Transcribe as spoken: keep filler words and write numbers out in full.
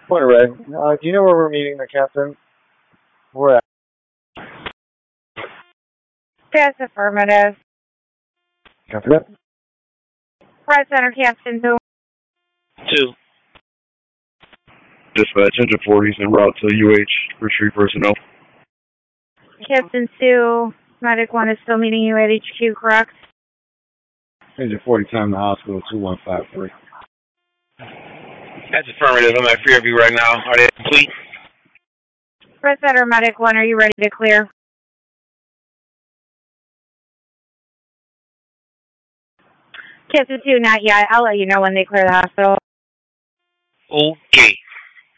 Point Ray. Uh, do you know where we're meeting the captain? Where at? Yes, affirmative. Copy that. Press Center, Captain two. Two. Dispatch, engine forties en route to U H. Retrieve personnel. Captain two, Medic one is still meeting you at H Q, correct? Engine forty, time to hospital, two one five three. That's affirmative. I'm at Fairview right now. Are they complete? Press Center, Medic one, are you ready to clear? Captain two, not yet. I'll let you know when they clear the hospital. Okay.